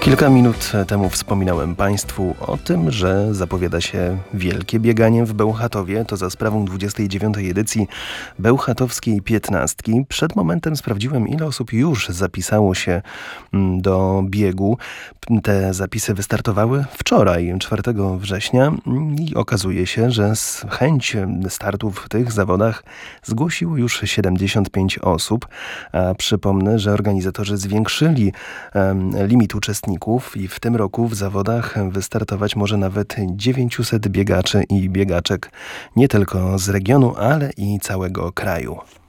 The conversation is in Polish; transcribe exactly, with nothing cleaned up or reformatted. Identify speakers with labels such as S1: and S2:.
S1: Kilka minut temu wspominałem Państwu o tym, że zapowiada się wielkie bieganie w Bełchatowie. To za sprawą dwudziestej dziewiątej edycji Bełchatowskiej Piętnastki. Przed momentem sprawdziłem, ile osób już zapisało się do biegu. Te zapisy wystartowały wczoraj, czwartego września, i okazuje się, że z chęć startu w tych zawodach zgłosiło już siedemdziesiąt pięć osób. A przypomnę, że organizatorzy zwiększyli um, limit uczestników i w tym roku w zawodach wystartować może nawet dziewięciuset biegaczy i biegaczek nie tylko z regionu, ale i całego kraju.